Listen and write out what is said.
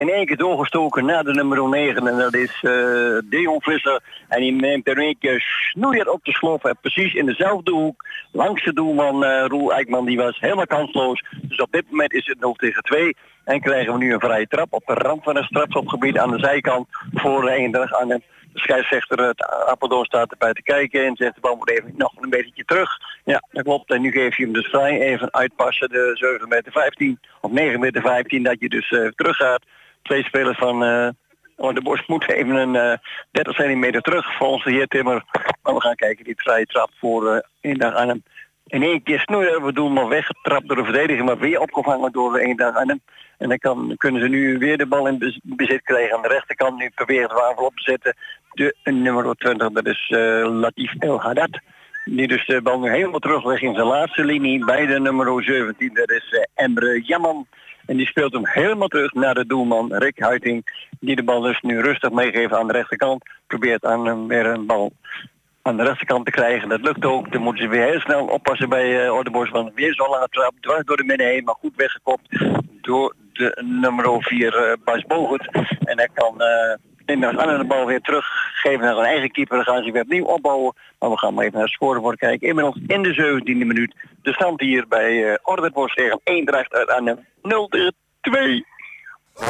in één keer doorgestoken naar de nummer 9. En dat is Deon Visser. En die neemt er in één keer snoeier op de slof. En precies in dezelfde hoek. Langs de doelman Roel Eijkman. Die was helemaal kansloos. Dus op dit moment is het 0-2. En krijgen we nu een vrije trap op de rand van het strafschopgebied aan de zijkant voor de 31 aan de scheidsrechter. Het Apeldoorn staat erbij te kijken en zegt de bal moet even nog een beetje terug. Ja, dat klopt. En nu geef je hem dus vrij. Even uitpassen de 7,15 meter of 9,15 meter dat je dus terug gaat. Twee spelers van de Bosch moeten even een 30 centimeter terug volgens de heer Timmer. Maar we gaan kijken, die vrije trap voor Eendracht Arnhem. In één keer snoeien, we doen maar weggetrapt door de verdediger, maar weer opgevangen door de Eendracht Arnhem. En dan kunnen ze nu weer de bal in bezit krijgen aan de rechterkant. Nu proberen ze aanval op te zetten. De nummer 20, dat is Latif El Haddad. Die dus de bal nu helemaal teruglegt in zijn laatste linie bij de nummer 17. Dat is Emre Jamman. En die speelt hem helemaal terug naar de doelman Rick Huiting. Die de bal dus nu rustig meegeeft aan de rechterkant. Probeert aan hem weer een bal aan de rechterkant te krijgen. Dat lukt ook. Dan moeten ze weer heel snel oppassen bij Ordebosch. Want weer zo'n lange trap. Dwars door de midden heen. Maar goed weggekopt door de nummer 4 Bas Bogert. En hij kan aan de bal weer teruggeven naar zijn eigen keeper. Dan gaan ze weer opnieuw opbouwen. Maar we gaan maar even naar het scorebord kijken. Inmiddels in de 17e minuut. De stand hier bij Ordebosch tegen Eendracht uit Arnhem 0-2.